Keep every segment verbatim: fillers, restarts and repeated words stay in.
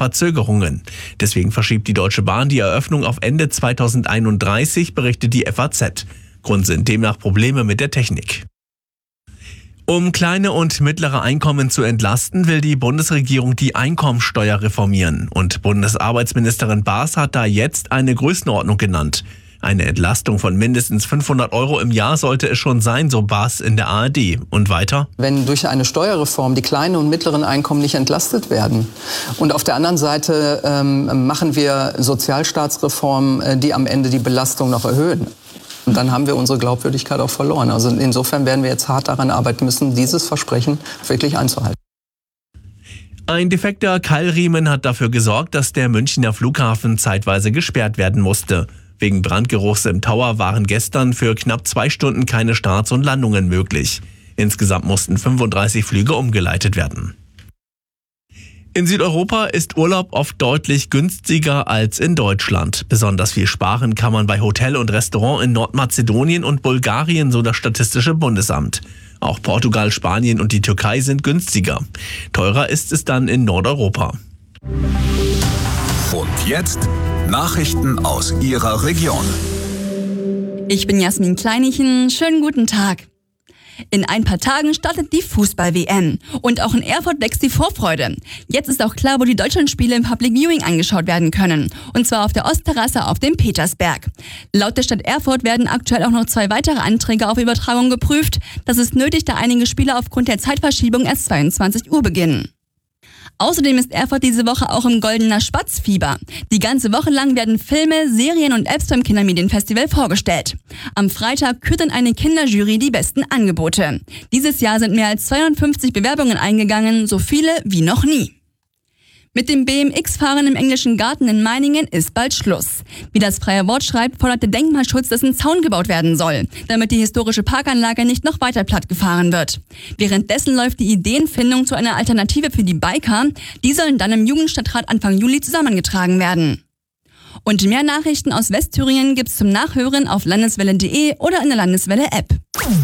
Verzögerungen. Deswegen verschiebt die Deutsche Bahn die Eröffnung auf Ende zweitausendeinunddreißig, berichtet die F A Z. Grund sind demnach Probleme mit der Technik. Um kleine und mittlere Einkommen zu entlasten, will die Bundesregierung die Einkommensteuer reformieren. Und Bundesarbeitsministerin Baas hat da jetzt eine Größenordnung genannt. Eine Entlastung von mindestens fünfhundert Euro im Jahr sollte es schon sein, so Baas in der A R D. Und weiter: Wenn durch eine Steuerreform die kleinen und mittleren Einkommen nicht entlastet werden und auf der anderen Seite ähm, machen wir Sozialstaatsreformen, die am Ende die Belastung noch erhöhen. Und dann haben wir unsere Glaubwürdigkeit auch verloren. Also insofern werden wir jetzt hart daran arbeiten müssen, dieses Versprechen wirklich einzuhalten. Ein defekter Keilriemen hat dafür gesorgt, dass der Münchner Flughafen zeitweise gesperrt werden musste. Wegen Brandgeruchs im Tower waren gestern für knapp zwei Stunden keine Starts und Landungen möglich. Insgesamt mussten fünfunddreißig Flüge umgeleitet werden. In Südeuropa ist Urlaub oft deutlich günstiger als in Deutschland. Besonders viel sparen kann man bei Hotel und Restaurant in Nordmazedonien und Bulgarien, so das Statistische Bundesamt. Auch Portugal, Spanien und die Türkei sind günstiger. Teurer ist es dann in Nordeuropa. Und jetzt Nachrichten aus Ihrer Region. Ich bin Jasmin Kleinichen. Schönen guten Tag. In ein paar Tagen startet die Fußball-W M. Und auch in Erfurt wächst die Vorfreude. Jetzt ist auch klar, wo die Deutschlandspiele im Public Viewing angeschaut werden können. Und zwar auf der Ostterrasse auf dem Petersberg. Laut der Stadt Erfurt werden aktuell auch noch zwei weitere Anträge auf Übertragung geprüft. Das ist nötig, da einige Spiele aufgrund der Zeitverschiebung erst zweiundzwanzig Uhr beginnen. Außerdem ist Erfurt diese Woche auch im Goldener Spatzfieber. Die ganze Woche lang werden Filme, Serien und Apps beim Kindermedienfestival vorgestellt. Am Freitag kürt dann eine Kinderjury die besten Angebote. Dieses Jahr sind mehr als zweihundertfünfzig Bewerbungen eingegangen, so viele wie noch nie. Mit dem B M X-Fahren im Englischen Garten in Meiningen ist bald Schluss. Wie das Freie Wort schreibt, fordert der Denkmalschutz, dass ein Zaun gebaut werden soll, damit die historische Parkanlage nicht noch weiter plattgefahren wird. Währenddessen läuft die Ideenfindung zu einer Alternative für die Biker. Die sollen dann im Jugendstadtrat Anfang Juli zusammengetragen werden. Und mehr Nachrichten aus Westthüringen gibt's zum Nachhören auf landeswelle punkt de oder in der Landeswelle-App.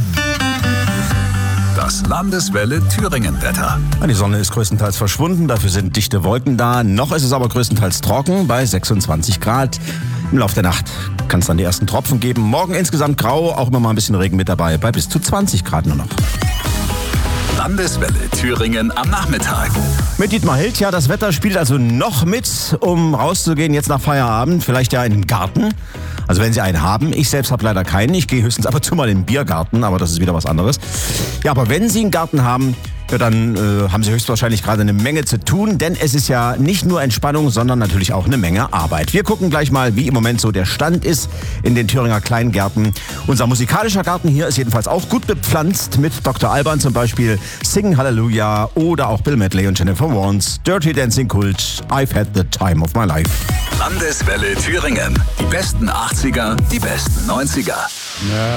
Das Landeswelle Thüringen-Wetter. Die Sonne ist größtenteils verschwunden, dafür sind dichte Wolken da. Noch ist es aber größtenteils trocken bei sechsundzwanzig Grad. Im Laufe der Nacht kann es dann die ersten Tropfen geben. Morgen insgesamt grau, auch immer mal ein bisschen Regen mit dabei, bei bis zu zwanzig Grad nur noch. Landeswelle Thüringen am Nachmittag. Mit Dietmar Hild, ja, das Wetter spielt also noch mit, um rauszugehen jetzt nach Feierabend, vielleicht ja in den Garten. Also wenn Sie einen haben, ich selbst habe leider keinen, ich gehe höchstens ab und zu mal in den Biergarten, aber das ist wieder was anderes. Ja, aber wenn Sie einen Garten haben, ja, dann äh, haben Sie höchstwahrscheinlich gerade eine Menge zu tun, denn es ist ja nicht nur Entspannung, sondern natürlich auch eine Menge Arbeit. Wir gucken gleich mal, wie im Moment so der Stand ist in den Thüringer Kleingärten. Unser musikalischer Garten hier ist jedenfalls auch gut bepflanzt mit Doktor Alban zum Beispiel, Sing Hallelujah oder auch Bill Medley und Jennifer Warnes, Dirty Dancing Kult, I've Had the Time of My Life. Landeswelle Thüringen. Die besten achtziger, die besten neunziger. Ja.